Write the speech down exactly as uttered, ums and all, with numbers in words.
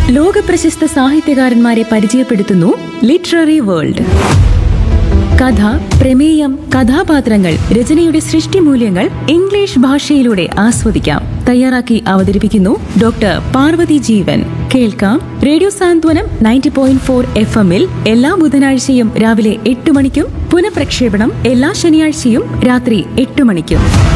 ലോകപ്രശസ്ത സാഹിത്യകാരന്മാരെ പരിചയപ്പെടുത്തുന്നു literary world. കഥ, പ്രമേയം, കഥാപാത്രങ്ങൾ, രചനയുടെ സൃഷ്ടിമൂല്യങ്ങൾ ഇംഗ്ലീഷ് ഭാഷയിലൂടെ ആസ്വദിക്കാം. തയ്യാറാക്കി അവതരിപ്പിക്കുന്നു ഡോക്ടർ പാർവതി ജീവൻ. കേൾക്കാം റേഡിയോ സാന്ത്വനം നയൻറ്റി പോയിന്റ് ഫോർ എഫ് എമ്മിൽ എല്ലാ ബുധനാഴ്ചയും രാവിലെ എട്ട് മണിക്കും പുനഃപ്രക്ഷേപണം എല്ലാ ശനിയാഴ്ചയും രാത്രി എട്ട് മണിക്കും.